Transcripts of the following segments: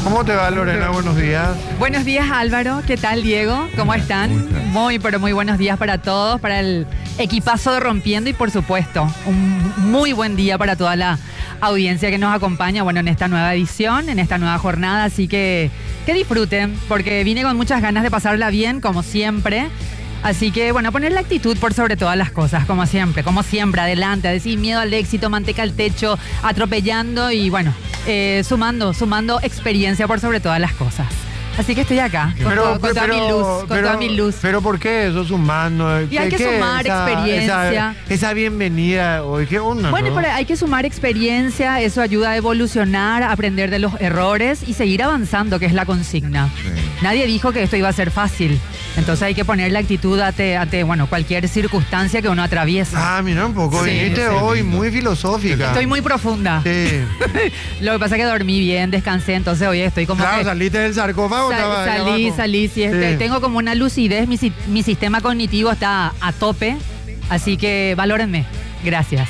¿Cómo te va, Lorena? Buenos días. Buenos días, Álvaro. ¿Qué tal, Diego? ¿Cómo están? Pero muy buenos días para todos, para el equipazo de Rompiendo y, por supuesto, un muy buen día para toda la audiencia que nos acompaña, en esta nueva edición, en esta nueva jornada. Así que disfruten, porque vine con muchas ganas de pasarla bien, como siempre. Así que, poner la actitud por sobre todas las cosas, como siempre, adelante, a decir miedo al éxito, manteca al techo, atropellando y, sumando experiencia por sobre todas las cosas. Así que estoy acá, con toda mi luz. Pero ¿por qué eso sumando? Y hay que sumar experiencia. Esa bienvenida hoy, ¿qué onda? Bueno, pero hay que sumar experiencia, eso ayuda a evolucionar, a aprender de los errores y seguir avanzando, que es la consigna. Sí. Nadie dijo que esto iba a ser fácil. Entonces hay que poner la actitud ante cualquier circunstancia que uno atraviesa. Ah, mira un poco, viniste hoy muy filosófica. Estoy muy profunda. Sí. Lo que pasa es que dormí bien, descansé, entonces hoy estoy como Claro, saliste del sarcófago. Salí, sí. Tengo como una lucidez, mi sistema cognitivo está a tope, así que valórenme. Gracias.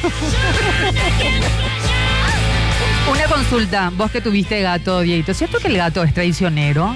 Una consulta, vos que tuviste gato, Dieguito, ¿cierto que el gato es traicionero?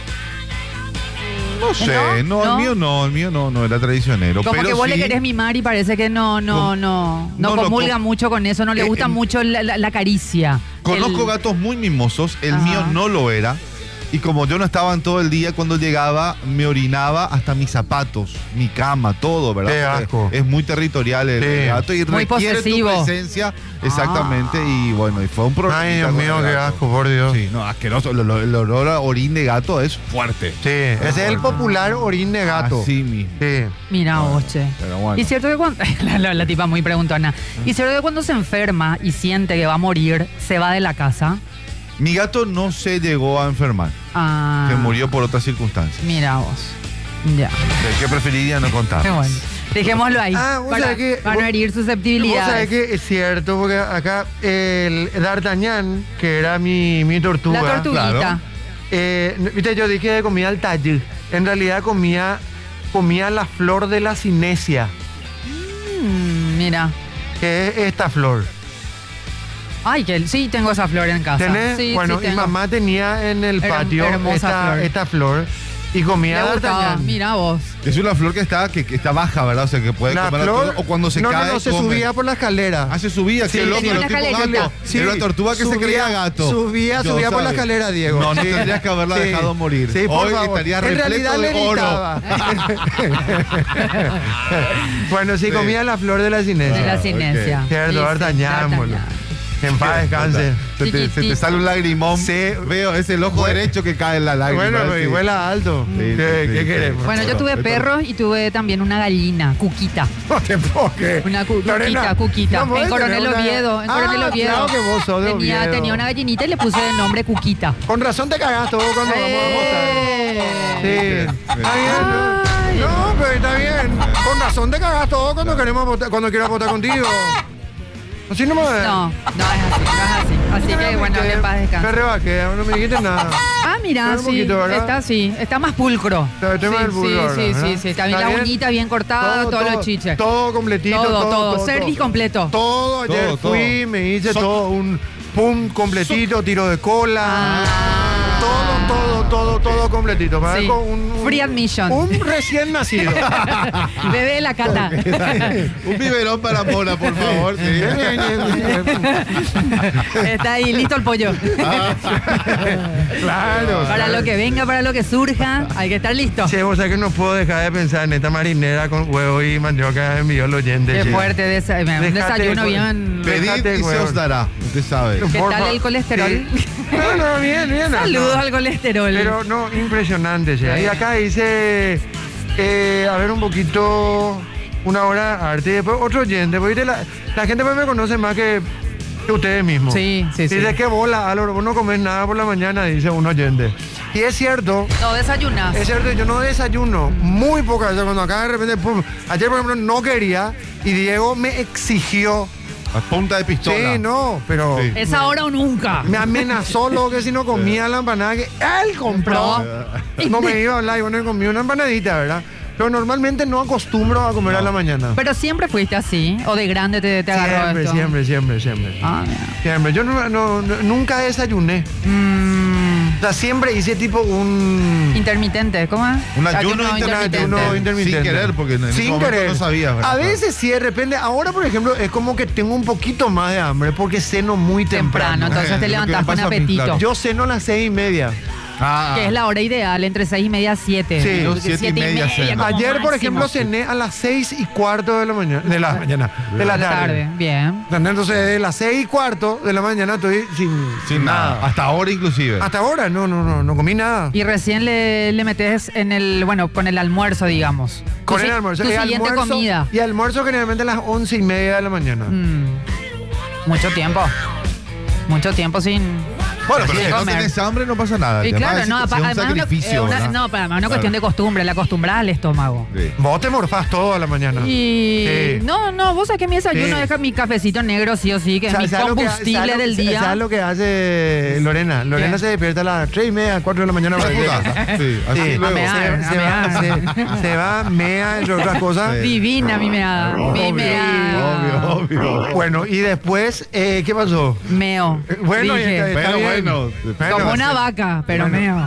No sé, el mío no era traicionero. Como pero que vos sí, le querés mimar y parece que no comulga mucho con eso, no le gusta mucho la caricia. Conozco gatos muy mimosos, el mío no lo era. Y como yo no estaba en todo el día, cuando llegaba me orinaba hasta mis zapatos, mi cama, todo, ¿verdad? Qué asco. Es muy territorial el gato y muy requiere posesivo. tu presencia. Exactamente, y fue un problema. Ay, Dios mío, qué asco, por Dios. Sí, no, asqueroso. El olor a orín de gato es fuerte. Sí, ese es el popular orín de gato. Así mismo. Sí. Mira, oche. Pero bueno. Y cierto que cuando la tipa muy preguntona. Y cierto que cuando se enferma y siente que va a morir, se va de la casa. Mi gato no se llegó a enfermar. Se murió por otras circunstancias. Mira vos. Ya. ¿Qué preferiría no contar? Qué bueno. Dejémoslo ahí. Para no herir susceptibilidades. Vos sabés que es cierto, porque acá el D'Artagnan, que era mi tortuga. La tortuguita. Claro. Viste, yo dije que comía el tallo. En realidad comía la flor de la cinesia. Mira. Que es esta flor. Ay, que sí, tengo esa flor en casa. ¿Tenés? Sí, bueno, sí, mi mamá tenía en el patio esta flor y comía D'Artagnan. Mira vos. Es una flor que está baja, ¿verdad? O sea, que puede la comer flor, o cuando se cae. No, se subía por la escalera. Se subía, sí, qué loco, tenía una escalerita. Era una tortuga que se creía gato. Subía por la escalera, Diego. No tendrías que haberla dejado morir. Sí, por hoy favor. estaría en repleto realidad de oro. Bueno, sí, comía la flor de la cinesia. De la cinesia. Cierto, D'Artagnan, boludo. En paz descanse. Se te sale un lagrimón. Sí. Veo, es el ojo derecho que cae en la lágrima. Bueno, pero igual alto. ¿Qué queremos? Bueno, yo tuve perros y tuve también una gallina, Cuquita. No te puedo creer. Una Cuquita. No, en Coronel Oviedo. Claro que vos sos de Oviedo. Tenía una gallinita y le puse de nombre Cuquita. Con razón te cagaste vos cuando vamos a votar. Sí. Está bien. No, pero está bien. Con razón te cagaste vos cuando queremos votar, cuando quieras votar contigo. Así no me ves. No es así. Así que que paz descanse. Me rebaqué, no me dijiste nada. Mira, sí, está más pulcro. Está más pulcro. Sí. Está bien la uñita bien cortada, todos los chiches. Todo completito. Todo. Service completo. Todo, ayer fui, me hice todo un pum completito, tiro de cola. Todo completito. Sí. Free admission. Un recién nacido. Bebé de la cata. Un biberón para Mona, por favor. Sí. Está ahí, listo el pollo. Claro. Para lo que venga, para lo que surja, hay que estar listo. Sí, vos sabés que no puedo dejar de pensar en esta marinera con huevo y mandioca que envió el oyente. Qué fuerte, un desayuno bien. Pedid y se os dará, usted sabe. ¿Qué tal el colesterol? Sí. No, bien. Saludos al colesterol. Pero no, impresionante. Sí. Y acá dice, a ver un poquito, una hora arte y después otro oyente. Porque la gente pues me conoce más que ustedes mismos. Sí. Dice que bola, Álvaro, vos no comés nada por la mañana, dice un oyente. Y es cierto. No desayunas. Es cierto, yo no desayuno. Muy pocas veces. Cuando acá de repente, pum, ayer por ejemplo no quería y Diego me exigió. A punta de pistola. Sí, no, pero... Sí. Es ahora o nunca. Me amenazó lo que si no comía la empanada que él compró. No me iba a hablar y bueno, comí una empanadita, ¿verdad? Pero normalmente no acostumbro a comer a la mañana. Pero siempre fuiste así, o de grande te agarró esto. Siempre. Ah, mira. Siempre. Yo nunca desayuné. O sea, siempre hice tipo un... Intermitente, ¿cómo es? Un ayuno intermitente. Sin querer, porque en ese momento no sabías, ¿verdad? A veces sí, de repente. Ahora, por ejemplo, es como que tengo un poquito más de hambre porque ceno muy temprano. Entonces te levantás con apetito. Claro. Yo ceno a las 6:30. Que es la hora ideal, entre 6:30 y 7. Sí. Yo 7:30 ceno. Ayer, por ejemplo, cené a las 6:15 de la mañana. De la tarde. Bien. Entonces, de las 6:15 de la mañana estoy sin nada. Hasta ahora, inclusive. Hasta ahora no comí nada. Y recién le metes en el, con el almuerzo, digamos. Con el almuerzo. Tu siguiente comida. Y almuerzo generalmente a las 11:30 de la mañana. Mucho tiempo. Mucho tiempo sin... Bueno, pero si no tenés hambre no pasa nada. Y claro, no, es un sacrificio, una cuestión de costumbre, la acostumbrada al estómago. Sí. Vos te morfás todo a la mañana. Y Sí. no, vos sabés que mi desayuno deja mi cafecito negro sí o sí, que es mi combustible del día. ¿Sabes lo que hace Lorena? Lorena se despierta a las 3:30, 4 de la mañana. Sí, así Sí. luego. Se va, mea, entre otras cosas. Sí. Divina mi meada. Mi meada. Obvio. Bueno, y después, ¿qué pasó? Meo. Bueno, Dije. está bien. Como una vaca, pero meo.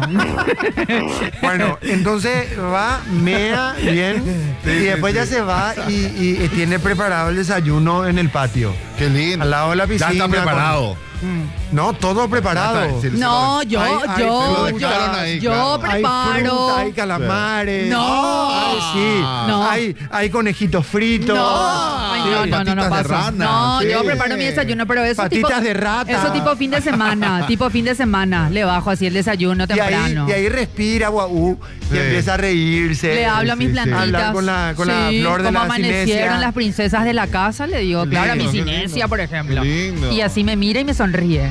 Bueno, entonces va, mea bien, Sí, y después sí, ya sí. se va y tiene preparado el desayuno en el patio. Qué lindo. Al lado de la piscina. Ya está preparado. No, todo preparado. No, yo dejaron ahí, claro. Hay fruta, preparo. hay calamares. No. Ay, sí. No. Hay conejitos fritos. No, ay, no patitas de pasa. rana. No, Sí. yo preparo mi desayuno, pero eso Patitas tipo, de rata. Eso tipo fin de semana, le bajo así el desayuno temprano. Y ahí respira, guau, y Sí. empieza a reírse. Le hablo a mis sí. plantitas. Hablar con la flor de como la amanecieron cinesia. las princesas de la casa, le digo, claro, a mi lindo, qué cinesia, lindo. por ejemplo. Qué lindo. Y así me mira y me sonríe.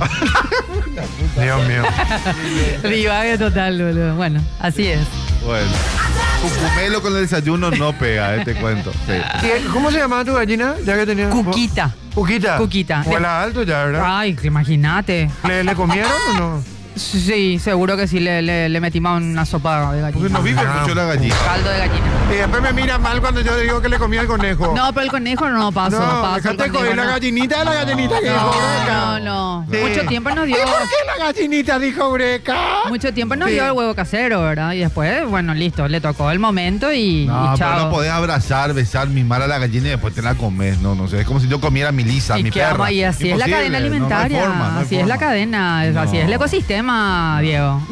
Dios mío. Rivague total, boludo. Bueno, así es. Bueno. Cucumelo con el desayuno no pega, te cuento. Sí. ¿Cómo se llamaba tu gallina? Ya que tenía. Cuquita. Cuquita. Cuquita. Vuela alto ya, ¿verdad? Ay, que imagínate. ¿Le comieron o no? Sí, seguro que sí le metimos una sopa de Porque gallina. no vive mucho la gallina. Caldo de gallina. Y después me mira mal cuando yo digo que le comí al conejo. No, pero el conejo no paso. No, paso dejate el conejo, coger la no. gallinita de la gallinita que dijo Breca. No. Sí. Mucho tiempo nos ¿Y dio. por qué la gallinita dijo Breca? Mucho tiempo nos Sí. dio el huevo casero, ¿verdad? Y después, bueno, listo, le tocó el momento y No, pero chao. no podés abrazar, besar, mimar a la gallina y después te la comes. No sé. Es como si yo comiera mi Lisa, ¿Y mi qué perra. vamos? Y así es la Imposible, cadena no hay alimentaria. forma, no hay así es la forma. cadena, No. así es el ecosistema, Diego.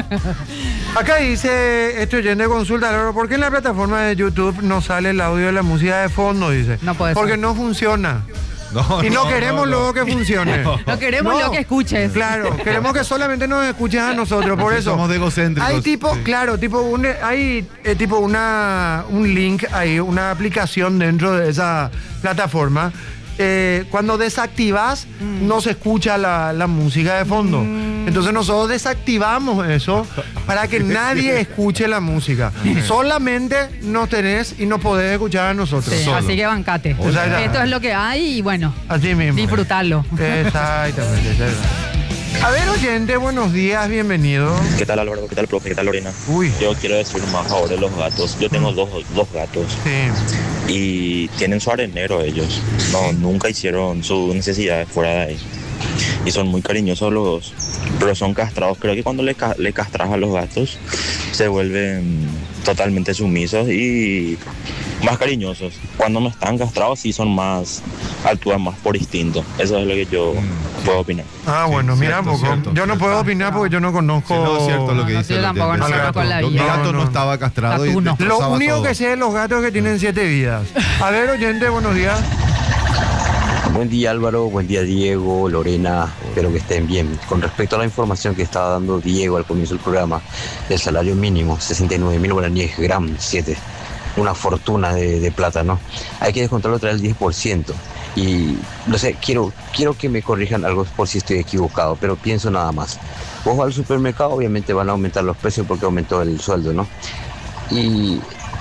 Acá dice este oyente consulta, Loro, ¿por qué en la plataforma de YouTube no sale el audio de la música de fondo? Dice. No puede Porque ser. no funciona. Y no queremos luego que funcione. No queremos lo que escuches. Claro, queremos que solamente nos escuches a nosotros, por Así eso. somos de egocéntricos. Hay tipo, Sí. claro, hay tipo un link ahí, una aplicación dentro de esa plataforma. Cuando desactivas, no se escucha la música de fondo. Entonces nosotros desactivamos eso para que nadie escuche la música. Solamente nos tenés y nos podés escuchar a nosotros. Sí, Solo. así que bancate. O sea, ya. Esto es lo que hay y bueno, Así mismo. disfrutarlo. Exactamente. A ver, oyente, buenos días, bienvenido. ¿Qué tal Álvaro? ¿Qué tal profe? ¿Qué tal Lorena? Uy, Yo quiero decir más ahora de los gatos. Yo tengo dos gatos sí. y tienen su arenero ellos. No, nunca hicieron sus necesidades fuera de ahí. Y son muy cariñosos los dos, pero son castrados. Creo que cuando le castras a los gatos se vuelven totalmente sumisos y más cariñosos. Cuando no están castrados sí actúan más por instinto. Eso es lo que yo puedo opinar. Ah, Sí, bueno, mira cierto, un poco. cierto. Yo no puedo opinar porque yo no conozco. Sí, no, es cierto lo que No, dice. yo el tampoco, oyente. no Es conozco cierto. la Mi vida. gato No, no no. estaba castrado y Gatuno. Lo destrozaba único todo. que sé de los gatos es que tienen 7 vidas. A ver, oyente, buenos días. Buen día Álvaro, buen día Diego, Lorena, espero que estén bien. Con respecto a la información que estaba dando Diego al comienzo del programa, del salario mínimo, 69.000 guaraníes, gram 7, una fortuna de plata, ¿no? Hay que descontarlo otra vez el 10%. Y no sé, quiero que me corrijan algo por si estoy equivocado, pero pienso nada más. Vos vas al supermercado, obviamente van a aumentar los precios porque aumentó el sueldo, ¿no? Y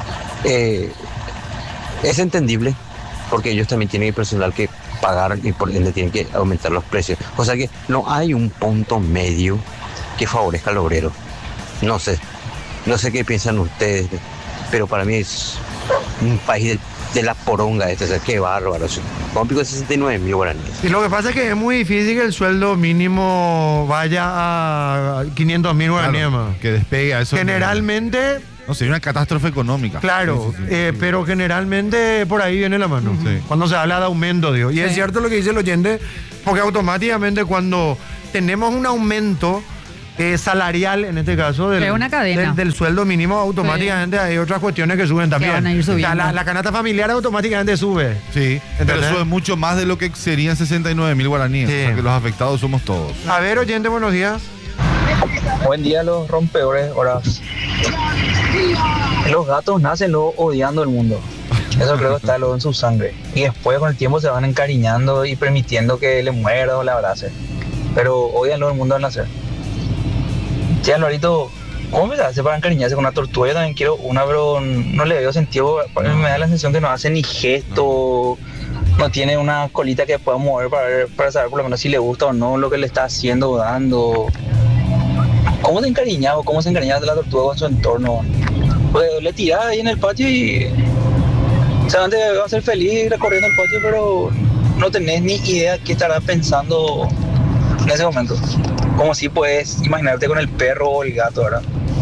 es entendible porque ellos también tienen el personal que pagar y por ende tienen que aumentar los precios. O sea que no hay un punto medio que favorezca al obrero. No sé qué piensan ustedes, pero para mí es un país de la poronga o sea, qué bárbaro. Con pico de 69.000 guaraníes. Y lo que pasa es que es muy difícil que el sueldo mínimo vaya a 500.000 guaraníes más. Que despegue a eso. Generalmente, No, sería una catástrofe económica. claro, Sí. pero generalmente por ahí viene la mano. Sí. Cuando se habla de aumento, digo. Y es Sí. cierto lo que dice el oyente, porque automáticamente cuando tenemos un aumento salarial, en este caso, Es una cadena. del sueldo mínimo, automáticamente hay otras cuestiones que suben también. van a ir subiendo. O sea, la canasta familiar automáticamente sube. Sí, pero ¿Entendés? sube mucho más de lo que serían 69.000 guaraníes. Sí. Porque los afectados somos todos. A ver, oyente, buenos días. Buen día, los rompedores horas. Los gatos nacen luego odiando el mundo. Eso creo que está luego en su sangre. Y después con el tiempo se van encariñando y permitiendo que le muerda o le abrace. Pero odian luego el mundo al nacer. Che, Alvarito, ¿cómo se hace para encariñarse con una tortuga? Yo también quiero una, pero no le veo sentido. Me da la sensación que no hace ni gesto. No tiene una colita que pueda mover para saber por lo menos si le gusta o no lo que le está haciendo o dando. ¿Cómo se encariñaba o cómo se encariñaba de la tortuga con su entorno? Pues le tiraba ahí en el patio y seguramente va a ser feliz recorriendo el patio, pero no tenés ni idea qué estará pensando en ese momento. Como si puedes imaginarte con el perro o el gato, ¿verdad?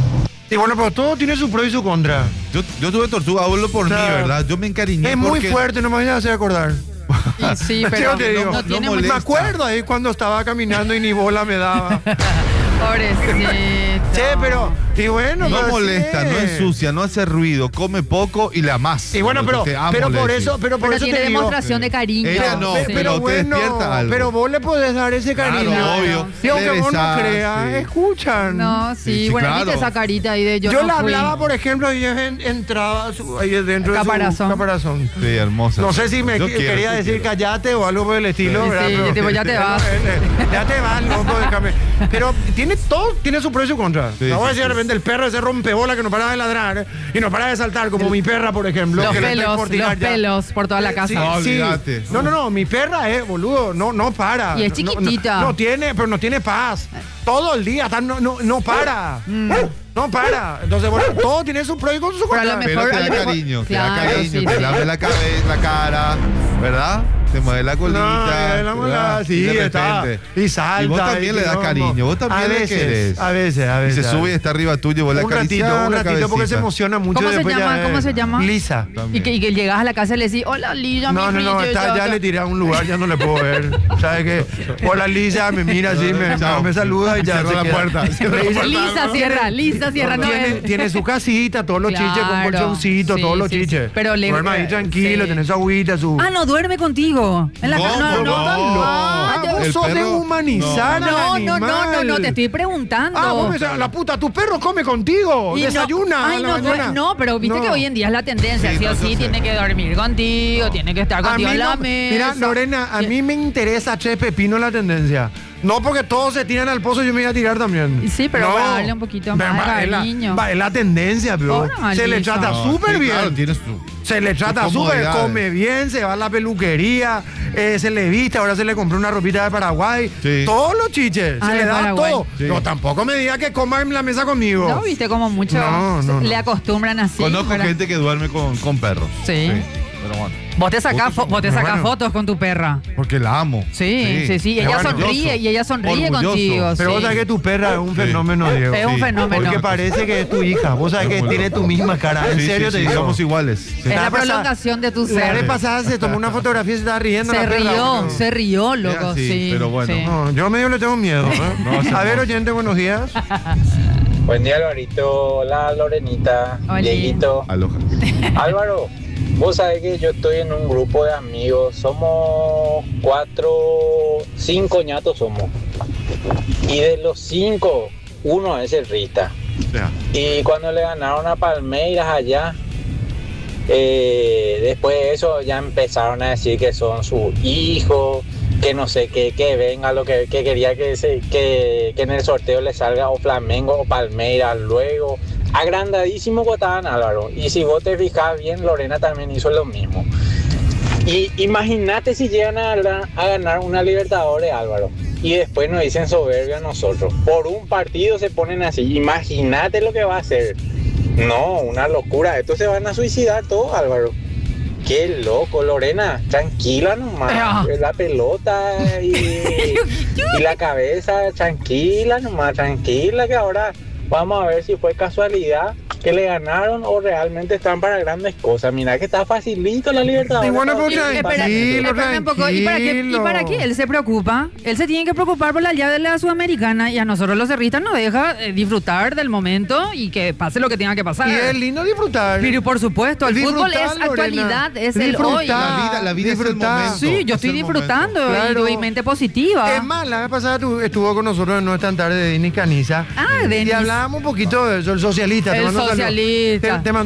Y bueno, pero todo tiene su pro y su contra. Yo tuve tortuga, hablo por O sea, mí, ¿verdad? Yo me encariñé Es muy porque- fuerte, no me hace acordar. Y sí, pero te digo, no tiene no mucho- Me molesta. acuerdo ahí cuando estaba caminando y ni bola me daba. Pobrecito. Che, pero, y bueno, No pero molesta, sí. no ensucia, no hace ruido, come poco y la más. Y bueno, pero por eso, Pero te tiene digo, demostración de cariño. Ella no, Sí. pero te bueno, despierta algo. pero vos le podés dar ese cariño. Claro, obvio. Y aunque Le vos no besás, creas, sí. escuchan. No, sí, Sí, sí, bueno, claro. viste esa carita ahí de yo Yo no le fui. hablaba, por ejemplo, y ella entraba ahí dentro de Caparazón. su caparazón. Sí, hermosa. No sé si me Yo quiero, quería yo decir quiero. callate o algo por el estilo, Sí, ¿verdad? sí, Pero- tipo, ya te vas. Ya te vas, loco, déjame. Pero todo tiene su pro y su contra. Sí, no voy a sí, decir de sí. repente el perro ese rompebola que no para de ladrar y no para de saltar, como mi perra, por ejemplo. Los que le estoy por tirar los ya. pelos por toda la Sí, casa. No, sí. olvídate. No, mi perra boludo, no para. Y es No, chiquitita. No tiene, pero no tiene paz. Todo el día, no para. No para. Entonces, bueno, todo tiene su pro y con su Pero a lo contra. mejor- Pero te a da lo mejor- cariño, te da Claro, cariño, sí, te sí. lame la cabeza, la cara, ¿verdad? Te mueve la colita. No, la mola, ¿verdad? sí, Y de está. repente. Y salta. Y vos también y le das quilombo. cariño, vos también a le veces, querés. A veces. Y se sube y está arriba tuyo, vos la un ratito, porque se emociona mucho. ¿Cómo y se después llama? ya, ¿Cómo se llama? Lisa. Y que llegas a la casa y le decís, hola Lisa, mi No, vida, ya le tiré a un lugar, ya no le puedo ver. ¿Sabes qué? Hola Lisa, me mira así, me saluda y ya Cierra se la queda. puerta, cierra la puerta. Lisa cierra, no tiene, es. tiene su casita, todos los chiches con Claro. colchoncito, Sí, todos los sí, sí. chiches. Pero le- duerme ahí tranquilo, sí. tiene su agüita, su... Ah, no, duerme contigo. En la ¿Cómo? casa. No. Ah, vos El sos de perro- humanizar al No, animal. te estoy preguntando. Ah, vos me decís, la puta, tu perro come contigo, Y desayuna no, a ay, la no, mañana. no, pero viste No. que hoy en día es la tendencia, Sí, sí no, o yo sí, sé. tiene que dormir contigo, tiene que estar A contigo mí en la no- mesa. mira, Lorena, a mí me interesa Che Pepino la tendencia. No porque todos se tiran al pozo, yo me voy a tirar también. Sí, pero no. para darle un poquito más de Es la- cariño. es la tendencia, pero Pobre se le Malisa. trata No, súper sí, bien. Claro, tienes Se le trata sus súper, comodidades. come bien, se va a la peluquería, se le viste, ahora se le compró una ropita de Paraguay. Sí. Todos los chiches, Ah, se de le da Paraguay. todo. Sí. No, tampoco me diga que coma en la mesa conmigo. No, viste como mucho No. le acostumbran así. Conozco ¿verdad? gente que duerme con perros. Sí. Pero bueno. Vos te sacás Bueno. fotos con tu perra. Porque la amo. Sí. Ella bueno, sonríe y ella sonríe orgulloso. contigo. Pero sí. vos sabés que tu perra es un fenómeno, Diego. Es un Sí. fenómeno. Porque parece que es tu hija. Vos sabés Es que muy tiene loco. tu misma cara. En Sí, serio sí, te sí, digo. somos iguales. Sí. Es la La pasada- prolongación de tu La vez ser. pasada se tomó una fotografía y se estaba riendo. Se la perra, rió, boludo. se rió, loco. Sí, Sí, pero bueno. sí. No, yo medio le tengo miedo. ¿eh? No, es A ver, hermoso. oyente, buenos días. Buen día, Alvarito. Hola, Lorenita. Hola. Dieguito. Aloha. Álvaro, vos sabés que yo estoy en un grupo de amigos. Somos 5 ñatos somos. Y de los 5, uno es el Rita. Ya. Y cuando le ganaron a Palmeiras allá, después de eso ya empezaron a decir que son sus hijos, que no sé qué, que venga lo que quería que en el sorteo le salga o Flamengo o Palmeiras luego. Agrandadísimo Cotán, Álvaro. Y si vos te fijas bien, Lorena también hizo lo mismo. Y imagínate si llegan a ganar una Libertadores, Álvaro. Y después nos dicen soberbia a nosotros. Por un partido se ponen así. Imagínate lo que va a hacer. No, una locura. Estos se van a suicidar todos, Álvaro. Qué loco, Lorena, tranquila nomás, la pelota y la cabeza, tranquila nomás, tranquila, que ahora vamos a ver si fue casualidad que le ganaron o realmente están para grandes cosas. Mira que está facilito la Libertadores. Y bueno, pues Espérame un poco. ¿Y para qué él se preocupa? Él se tiene que preocupar por la llave de la Sudamericana y a nosotros los cerristas nos deja disfrutar del momento y que pase lo que tenga que pasar. Y es lindo disfrutar. Pero por supuesto, el fútbol es Lorena. actualidad, es el hoy. La vida es el momento. Sí, yo estoy disfrutando Claro. y mente positiva. Es más, la vez pasada estuvo con nosotros en nuestra tarde de Denis Caniza. Ah, Denis. Y hablábamos un poquito de eso, el socialista. El te mando saludos. socialista. Te mando